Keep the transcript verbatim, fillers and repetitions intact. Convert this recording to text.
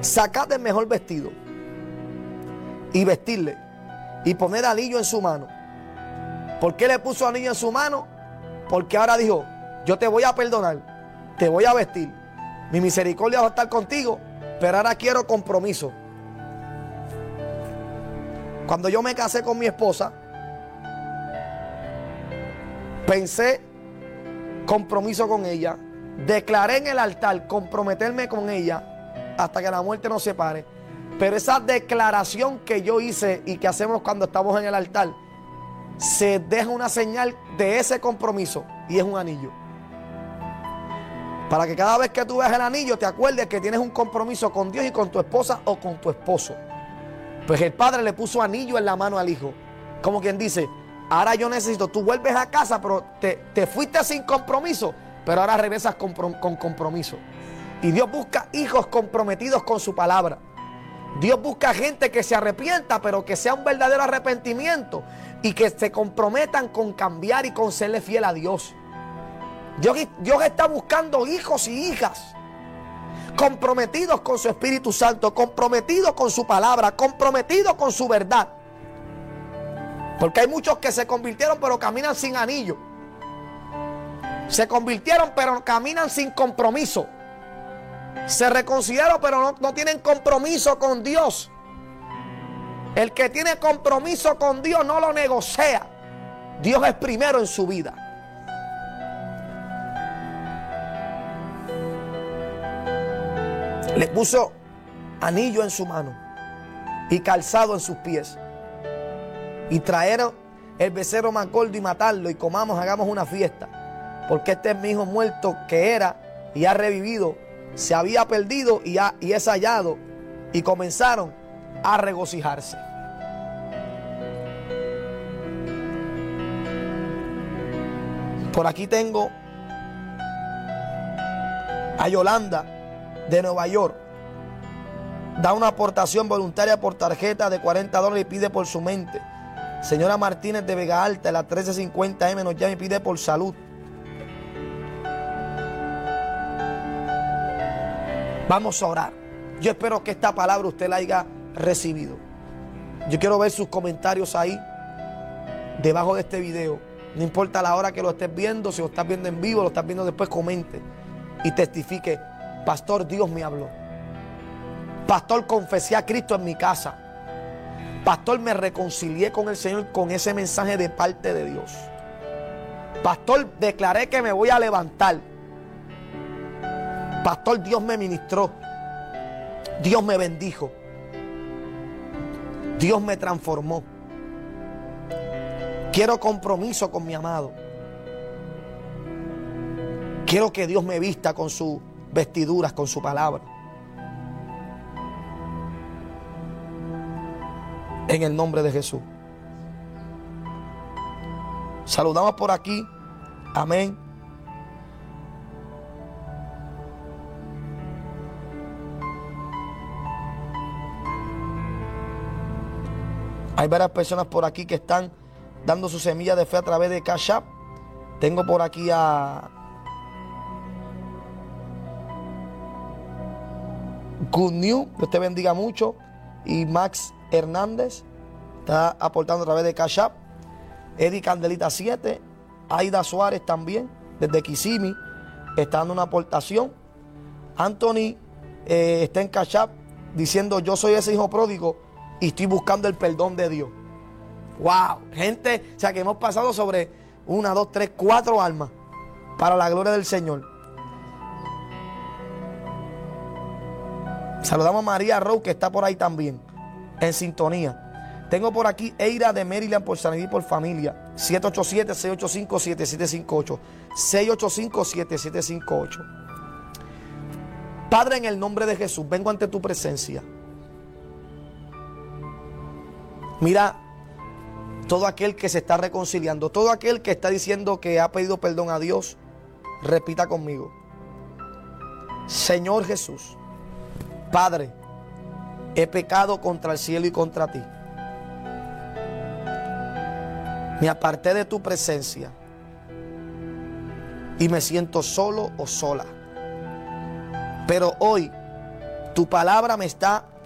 sacad el mejor vestido y vestirle y poner anillo en su mano. ¿Por qué le puso anillo en su mano? Porque ahora dijo, yo te voy a perdonar, te voy a vestir, mi misericordia va a estar contigo, pero ahora quiero compromiso. Cuando yo me casé con mi esposa, pensé compromiso con ella, declaré en el altar comprometerme con ella hasta que la muerte nos separe. Pero esa declaración que yo hice y que hacemos cuando estamos en el altar, se deja una señal de ese compromiso y es un anillo. Para que cada vez que tú veas el anillo te acuerdes que tienes un compromiso con Dios y con tu esposa o con tu esposo. Pues el padre le puso anillo en la mano al hijo. Como quien dice, ahora yo necesito, tú vuelves a casa, pero te, te fuiste sin compromiso, pero ahora regresas con, con compromiso. Y Dios busca hijos comprometidos con su palabra. Dios busca gente que se arrepienta, pero que sea un verdadero arrepentimiento y que se comprometan con cambiar y con serle fiel a Dios. Dios, Dios está buscando hijos y hijas comprometidos con su Espíritu Santo, comprometidos con su palabra, comprometidos con su verdad. Porque hay muchos que se convirtieron pero caminan sin anillo. Se convirtieron pero caminan sin compromiso. Se reconciliaron pero no, no tienen compromiso con Dios. El que tiene compromiso con Dios no lo negocia. Dios es primero en su vida. Le puso anillo en su mano y calzado en sus pies. Y trajeron el becerro más gordo y matarlo y comamos, hagamos una fiesta. Porque este es mi hijo muerto que era y ha revivido. Se había perdido y, ha, y es hallado. Y comenzaron a regocijarse. Por aquí tengo a Yolanda de Nueva York. Da una aportación voluntaria por tarjeta de cuarenta dólares y pide por su mente. Señora Martínez de Vega Alta, la trece cincuenta eme, nos llama y pide por salud. Vamos a orar. Yo espero que esta palabra usted la haya recibido. Yo quiero ver sus comentarios ahí, debajo de este video. No importa la hora que lo estés viendo, si lo estás viendo en vivo, lo estás viendo después, comente y testifique. Pastor, Dios me habló. Pastor, confesé a Cristo en mi casa. Pastor, me reconcilié con el Señor con ese mensaje de parte de Dios. Pastor, declaré que me voy a levantar. Pastor, Dios me ministró. Dios me bendijo. Dios me transformó. Quiero compromiso con mi amado. Quiero que Dios me vista con sus vestiduras, con su palabra. En el nombre de Jesús. Saludamos por aquí. Amén. Hay varias personas por aquí que están dando su semilla de fe a través de Cash App. Tengo por aquí a Good News, Dios te bendiga mucho. Y Max Hernández está aportando a través de Cash App. Eddie Candelita siete. Aida Suárez también, desde Kissimmee, está dando una aportación. Anthony eh, está en Cash App diciendo: yo soy ese hijo pródigo y estoy buscando el perdón de Dios. Wow, gente, o sea que hemos pasado sobre una, dos, tres, cuatro almas para la gloria del Señor. Saludamos a María Rowe, que está por ahí también, en sintonía. Tengo por aquí Eira de Maryland, por sanidad y por familia. siete ocho siete, seis ocho cinco, siete siete cinco ocho. seis ocho cinco, siete siete cinco ocho. Padre, en el nombre de Jesús, vengo ante tu presencia. Mira, todo aquel que se está reconciliando, todo aquel que está diciendo que ha pedido perdón a Dios, repita conmigo: Señor Jesús, Padre, he pecado contra el cielo y contra ti. Me aparté de tu presencia y me siento solo o sola. Pero hoy Tu palabra me está